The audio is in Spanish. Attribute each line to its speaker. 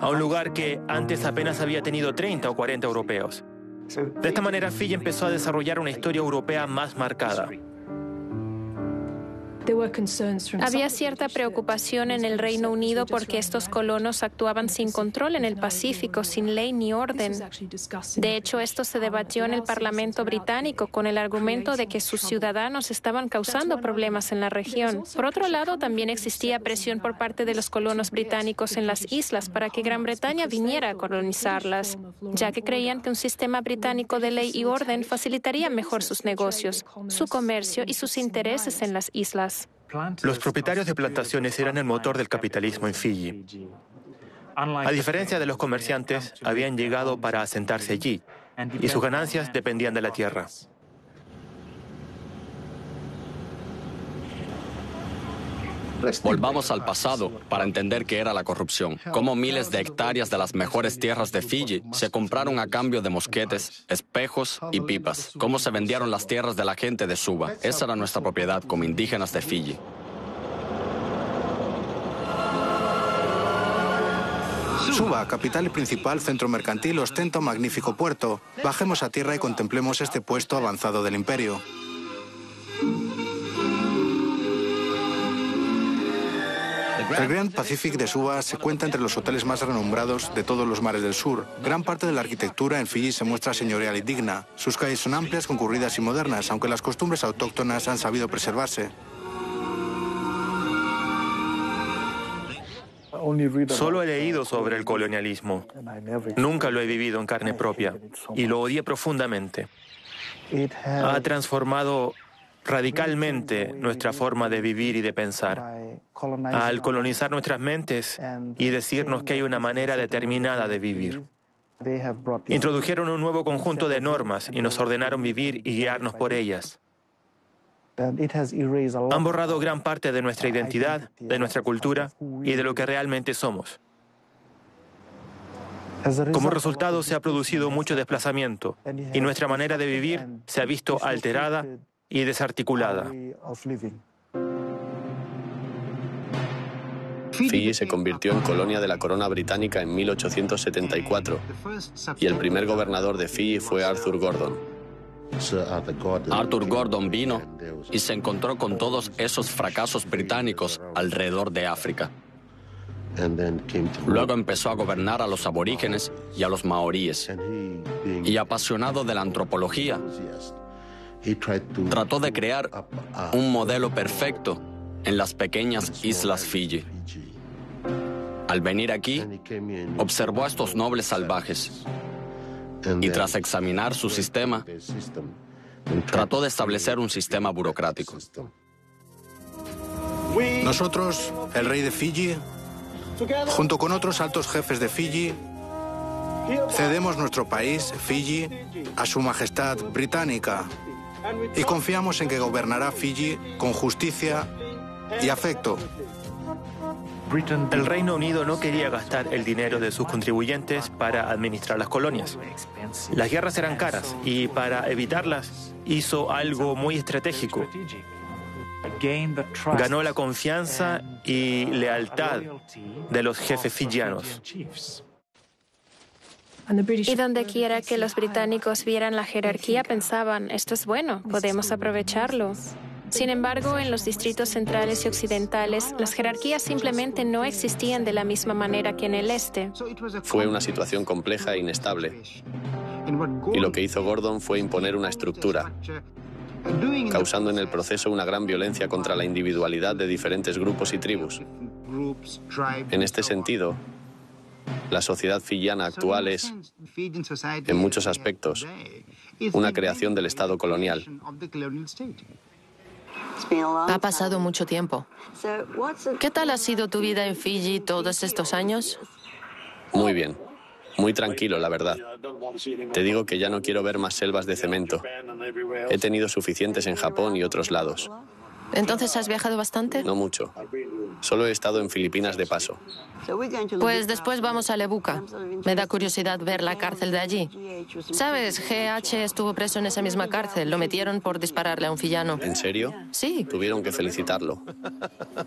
Speaker 1: a un lugar que antes apenas había tenido 30 o 40 europeos. De esta manera, Fiyi empezó a desarrollar una historia europea más marcada.
Speaker 2: Había cierta preocupación en el Reino Unido porque estos colonos actuaban sin control en el Pacífico, sin ley ni orden. De hecho, esto se debatió en el Parlamento británico con el argumento de que sus ciudadanos estaban causando problemas en la región. Por otro lado, también existía presión por parte de los colonos británicos en las islas para que Gran Bretaña viniera a colonizarlas, ya que creían que un sistema británico de ley y orden facilitaría mejor sus negocios, su comercio y sus intereses en las islas.
Speaker 1: Los propietarios de plantaciones eran el motor del capitalismo en Fiyi. A diferencia de los comerciantes, habían llegado para asentarse allí y sus ganancias dependían de la tierra.
Speaker 3: Volvamos al pasado para entender qué era la corrupción. Cómo miles de hectáreas de las mejores tierras de Fiyi se compraron a cambio de mosquetes, espejos y pipas. Cómo se vendieron las tierras de la gente de Suva. Esa era nuestra propiedad como indígenas de Fiyi.
Speaker 4: Suva, capital y principal centro mercantil, ostenta un magnífico puerto. Bajemos a tierra y contemplemos este puesto avanzado del imperio. El Grand Pacific de Suva se cuenta entre los hoteles más renombrados de todos los mares del sur. Gran parte de la arquitectura en Fiyi se muestra señorial y digna. Sus calles son amplias, concurridas y modernas, aunque las costumbres autóctonas han sabido preservarse.
Speaker 1: Solo he leído sobre el colonialismo. Nunca lo he vivido en carne propia y lo odié profundamente. Ha transformado radicalmente nuestra forma de vivir y de pensar, al colonizar nuestras mentes y decirnos que hay una manera determinada de vivir. Introdujeron un nuevo conjunto de normas y nos ordenaron vivir y guiarnos por ellas. Han borrado gran parte de nuestra identidad, de nuestra cultura y de lo que realmente somos. Como resultado, se ha producido mucho desplazamiento y nuestra manera de vivir se ha visto alterada y desarticulada.
Speaker 3: Fiyi se convirtió en colonia de la corona británica en 1874 y el primer gobernador de Fiyi fue Arthur Gordon. Arthur Gordon vino y se encontró con todos esos fracasos británicos alrededor de África. Luego empezó a gobernar a los aborígenes y a los maoríes. Y apasionado de la antropología, trató de crear un modelo perfecto en las pequeñas islas Fiyi. Al venir aquí, observó a estos nobles salvajes y tras examinar su sistema, trató de establecer un sistema burocrático.
Speaker 4: Nosotros, el rey de Fiyi, junto con otros altos jefes de Fiyi, cedemos nuestro país, Fiyi, a su majestad británica y confiamos en que gobernará Fiyi con justicia y afecto.
Speaker 1: El Reino Unido no quería gastar el dinero de sus contribuyentes para administrar las colonias. Las guerras eran caras y para evitarlas hizo algo muy estratégico. Ganó la confianza y lealtad de los jefes fiyianos.
Speaker 2: Y donde quiera que los británicos vieran la jerarquía, pensaban, esto es bueno, podemos aprovecharlo. Sin embargo, en los distritos centrales y occidentales, las jerarquías simplemente no existían de la misma manera que en el este.
Speaker 3: Fue una situación compleja e inestable. Y lo que hizo Gordon fue imponer una estructura, causando en el proceso una gran violencia contra la individualidad de diferentes grupos y tribus. En este sentido, la sociedad fiyiana actual es, en muchos aspectos, una creación del Estado colonial.
Speaker 5: Ha pasado mucho tiempo. ¿Qué tal ha sido tu vida en Fiyi todos estos años?
Speaker 3: Muy bien. Muy tranquilo, la verdad. Te digo que ya no quiero ver más selvas de cemento. He tenido suficientes en Japón y otros lados.
Speaker 5: ¿Entonces has viajado bastante?
Speaker 3: No mucho. Solo he estado en Filipinas de paso.
Speaker 5: Pues después vamos a Lebuka. Me da curiosidad ver la cárcel de allí. ¿Sabes? GH estuvo preso en esa misma cárcel. Lo metieron por dispararle a un fillano.
Speaker 3: ¿En serio?
Speaker 5: Sí.
Speaker 3: Tuvieron que felicitarlo.